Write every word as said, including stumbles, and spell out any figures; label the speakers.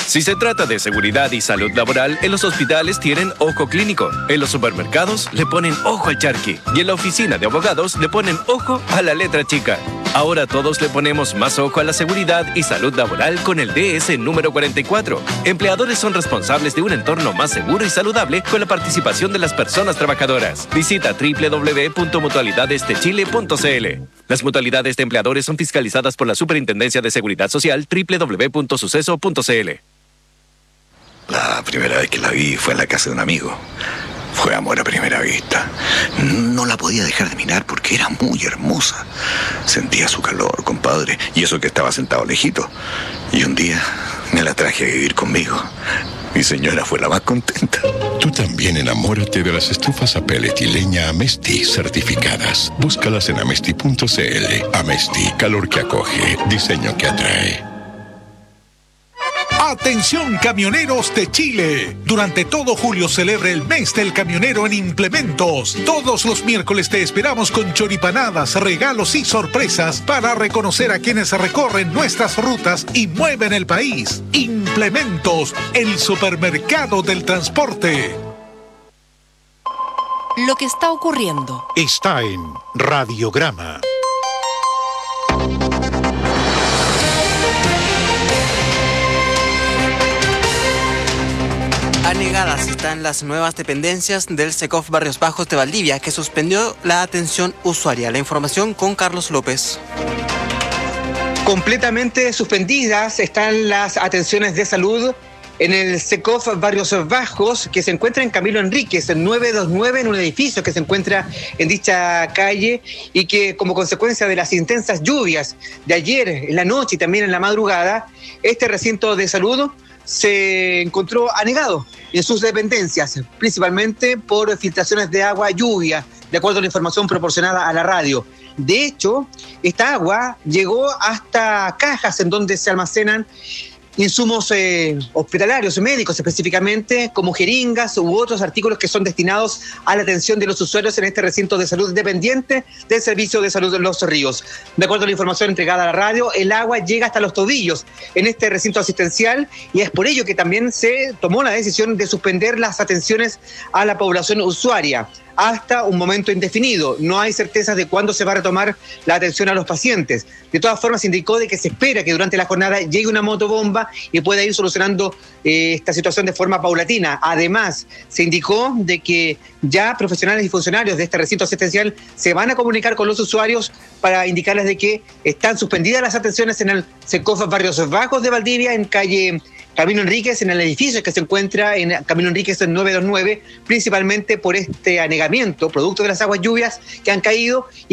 Speaker 1: Si se trata de seguridad y salud laboral, en los hospitales tienen ojo clínico. En los supermercados le ponen ojo al charqui. Y en la oficina de abogados le ponen ojo a la letra chica. Ahora todos le ponemos más ojo a la seguridad y salud laboral con el D S número cuarenta y cuatro. Empleadores son responsables de un entorno más seguro y saludable con la participación de las personas trabajadoras. Visita doble u doble u doble u punto mutualidades de chile punto c l. Las mutualidades de empleadores son fiscalizadas por la Superintendencia de Seguridad Social doble u doble u doble u punto suceso punto c l.
Speaker 2: La primera vez que la vi fue en la casa de un amigo. Fue amor a primera vista. No la podía dejar de mirar porque era muy hermosa. Sentía su calor, compadre, y eso que estaba sentado lejito. Y un día me la traje a vivir conmigo. Mi señora fue la más contenta.
Speaker 3: Tú también enamórate de las estufas a pellet y leña Amesti certificadas. Búscalas en amesti punto c l. Amesti, calor que acoge, diseño que atrae.
Speaker 4: Atención camioneros de Chile. Durante todo julio celebra el mes del camionero en Implementos. Todos los miércoles te esperamos con choripanadas, regalos y sorpresas para reconocer a quienes recorren nuestras rutas y mueven el país. Implementos, el supermercado del transporte.
Speaker 5: Lo que está ocurriendo
Speaker 4: Está en Radiograma.
Speaker 6: Anegadas están las nuevas dependencias del SECOF Barrios Bajos de Valdivia, que suspendió la atención usuaria. La información con Carlos López.
Speaker 7: Completamente suspendidas están las atenciones de salud en el SECOF Barrios Bajos, que se encuentra en Camilo Enríquez, en novecientos veintinueve, en un edificio que se encuentra en dicha calle y que, como consecuencia de las intensas lluvias de ayer en la noche y también en la madrugada, este recinto de salud se encontró anegado en sus dependencias, principalmente por filtraciones de agua lluvia, de acuerdo a la información proporcionada a la radio. De hecho, esta agua llegó hasta cajas en donde se almacenan insumos eh, hospitalarios, médicos específicamente, como jeringas u otros artículos que son destinados a la atención de los usuarios en este recinto de salud dependiente del Servicio de Salud de Los Ríos. De acuerdo a la información entregada a la radio, el agua llega hasta los tobillos en este recinto asistencial y es por ello que también se tomó la decisión de suspender las atenciones a la población usuaria hasta un momento indefinido. No hay certezas de cuándo se va a retomar la atención a los pacientes. De todas formas, se indicó de que se espera que durante la jornada llegue una motobomba y pueda ir solucionando eh, esta situación de forma paulatina. Además, se indicó de que ya profesionales y funcionarios de este recinto asistencial se van a comunicar con los usuarios para indicarles de que están suspendidas las atenciones en el SECOF Barrios Bajos de Valdivia, en calle Camilo Enríquez, en el edificio que se encuentra en Camilo Enríquez en novecientos veintinueve, principalmente por este anegamiento, producto de las aguas lluvias que han caído. Y